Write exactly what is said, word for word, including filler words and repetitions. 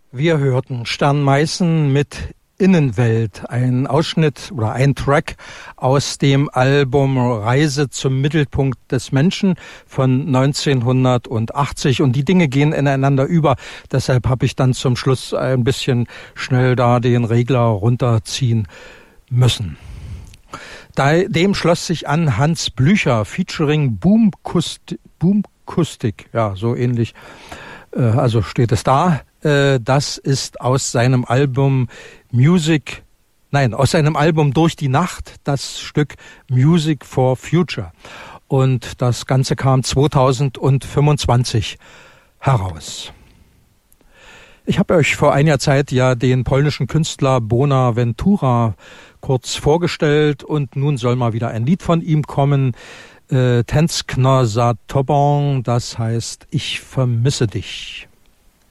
Wir hörten Stern Meißen mit Innenwelt, ein Ausschnitt oder ein Track aus dem Album Reise zum Mittelpunkt des Menschen von neunzehnhundertachtzig. Und die Dinge gehen ineinander über. Deshalb habe ich dann zum Schluss ein bisschen schnell da den Regler runterziehen müssen. Dem schloss sich an Hans Blücher featuring Boomkustik, Boomkustik, ja, so ähnlich, also steht es da. Das ist aus seinem Album Music, nein, aus seinem Album Durch die Nacht, das Stück Music for Future. Und das Ganze kam zweitausendfünfundzwanzig heraus. Ich habe euch vor einiger Zeit ja den polnischen Künstler Bonaventura kurz vorgestellt und nun soll mal wieder ein Lied von ihm kommen. Äh, Tęskno za tobą, das heißt, ich vermisse dich.